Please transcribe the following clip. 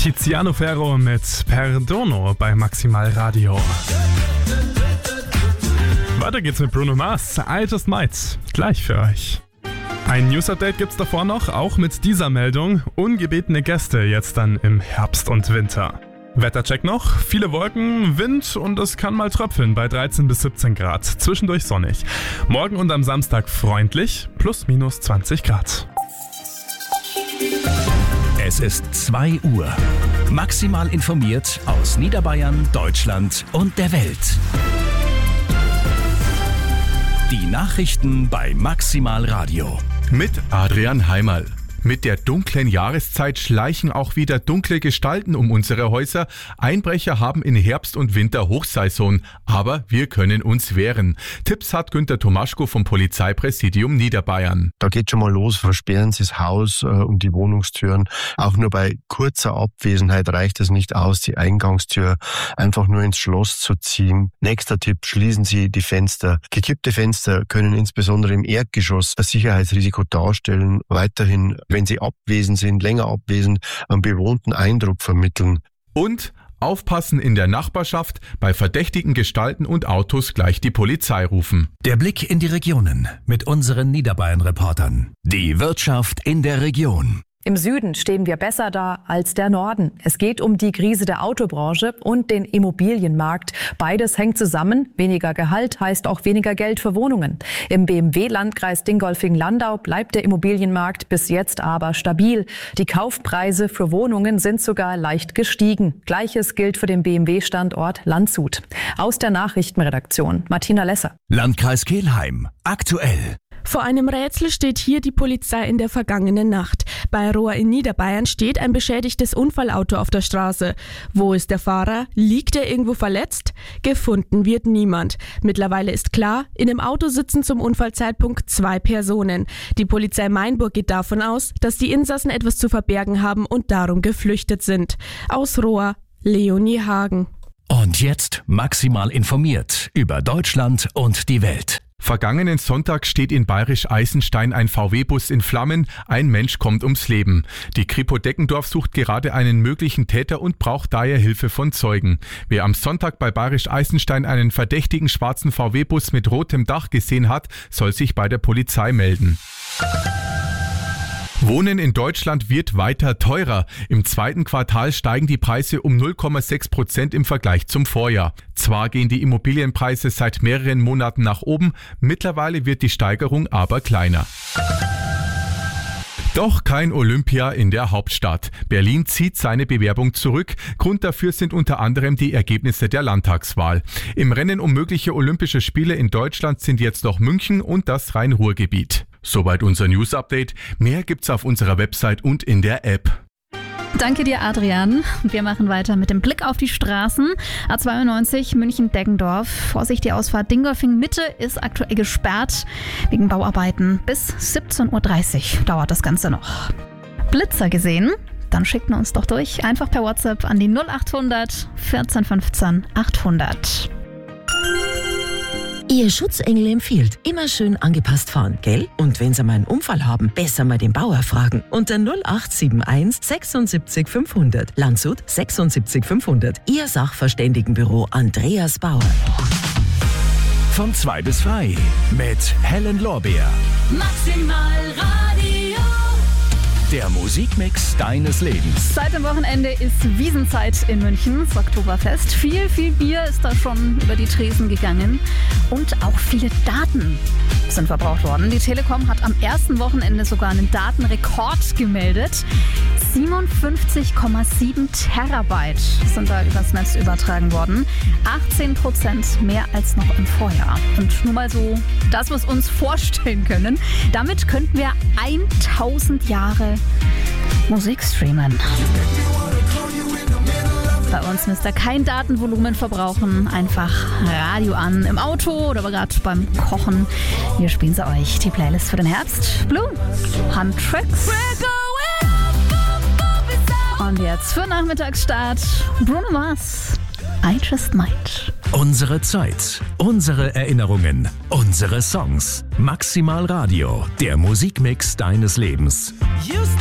Tiziano Ferro mit Perdono bei Maximal Radio. Weiter geht's mit Bruno Mars, I Just Might, gleich für euch. Ein News-Update gibt's davor noch, auch mit dieser Meldung. Ungebetene Gäste jetzt dann im Herbst und Winter. Wettercheck noch, viele Wolken, Wind und es kann mal tröpfeln bei 13 bis 17 Grad, zwischendurch sonnig. Morgen und am Samstag freundlich, plus minus 20 Grad. Es ist 2 Uhr. Maximal informiert aus Niederbayern, Deutschland und der Welt. Die Nachrichten bei Maximal Radio. Mit Adrian Heimerl. Mit der dunklen Jahreszeit schleichen auch wieder dunkle Gestalten um unsere Häuser. Einbrecher haben in Herbst und Winter Hochsaison, aber wir können uns wehren. Tipps hat Günter Tomaschko vom Polizeipräsidium Niederbayern. Da geht schon mal los, versperren Sie das Haus und die Wohnungstüren. Auch nur bei kurzer Abwesenheit reicht es nicht aus, die Eingangstür einfach nur ins Schloss zu ziehen. Nächster Tipp, schließen Sie die Fenster. Gekippte Fenster können insbesondere im Erdgeschoss ein Sicherheitsrisiko darstellen. Weiterhin, wenn sie abwesend sind, länger abwesend, einen bewohnten Eindruck vermitteln. Und aufpassen in der Nachbarschaft, bei verdächtigen Gestalten und Autos gleich die Polizei rufen. Der Blick in die Regionen mit unseren Niederbayern-Reportern. Die Wirtschaft in der Region. Im Süden stehen wir besser da als der Norden. Es geht um die Krise der Autobranche und den Immobilienmarkt. Beides hängt zusammen. Weniger Gehalt heißt auch weniger Geld für Wohnungen. Im BMW-Landkreis Dingolfing-Landau bleibt der Immobilienmarkt bis jetzt aber stabil. Die Kaufpreise für Wohnungen sind sogar leicht gestiegen. Gleiches gilt für den BMW-Standort Landshut. Aus der Nachrichtenredaktion Martina Lesser. Landkreis Kelheim. Aktuell. Vor einem Rätsel steht hier die Polizei in der vergangenen Nacht. Bei Rohr in Niederbayern steht ein beschädigtes Unfallauto auf der Straße. Wo ist der Fahrer? Liegt er irgendwo verletzt? Gefunden wird niemand. Mittlerweile ist klar, in dem Auto sitzen zum Unfallzeitpunkt 2 Personen. Die Polizei Mainburg geht davon aus, dass die Insassen etwas zu verbergen haben und darum geflüchtet sind. Aus Rohr, Leonie Hagen. Und jetzt maximal informiert über Deutschland und die Welt. Vergangenen Sonntag steht in Bayerisch-Eisenstein ein VW-Bus in Flammen. Ein Mensch kommt ums Leben. Die Kripo Deckendorf sucht gerade einen möglichen Täter und braucht daher Hilfe von Zeugen. Wer am Sonntag bei Bayerisch-Eisenstein einen verdächtigen schwarzen VW-Bus mit rotem Dach gesehen hat, soll sich bei der Polizei melden. Wohnen in Deutschland wird weiter teurer. Im 2. Quartal steigen die Preise um 0,6% im Vergleich zum Vorjahr. Zwar gehen die Immobilienpreise seit mehreren Monaten nach oben, mittlerweile wird die Steigerung aber kleiner. Doch kein Olympia in der Hauptstadt. Berlin zieht seine Bewerbung zurück. Grund dafür sind unter anderem die Ergebnisse der Landtagswahl. Im Rennen um mögliche Olympische Spiele in Deutschland sind jetzt noch München und das Rhein-Ruhr-Gebiet. Soweit unser News-Update. Mehr gibt's auf unserer Website und in der App. Danke dir, Adrian. Wir machen weiter mit dem Blick auf die Straßen. A92 München-Deggendorf. Vorsicht, die Ausfahrt Dingolfing-Mitte ist aktuell gesperrt wegen Bauarbeiten. Bis 17.30 Uhr dauert das Ganze noch. Blitzer gesehen? Dann schickt man uns doch durch. Einfach per WhatsApp an die 0800 14 15 800. Ihr Schutzengel empfiehlt, immer schön angepasst fahren, gell? Und wenn Sie mal einen Unfall haben, besser mal den Bauer fragen. Unter 0871 76 500. Landshut 76 500. Ihr Sachverständigenbüro Andreas Bauer. Von 2 bis 3 mit Helen Lorbeer. Maximal Radio. Der Musikmix deines Lebens. Seit dem Wochenende ist Wiesenzeit in München, das Oktoberfest. Viel Bier ist da schon über die Tresen gegangen und auch viele Daten sind verbraucht worden. Die Telekom hat am ersten Wochenende sogar einen Datenrekord gemeldet. 57,7 Terabyte sind da übers Netz übertragen worden. 18% mehr als noch im Vorjahr. Und nur mal so das, was wir uns vorstellen können. Damit könnten wir 1000 Jahre Musik streamen. Bei uns müsst ihr kein Datenvolumen verbrauchen. Einfach Radio an im Auto oder gerade beim Kochen. Wir spielen sie euch. Die Playlist für den Herbst. Blue, Handtracks. Und jetzt für Nachmittagsstart Bruno Mars. I Just Might. Unsere Zeit, unsere Erinnerungen, unsere Songs. Maximal Radio, der Musikmix deines Lebens.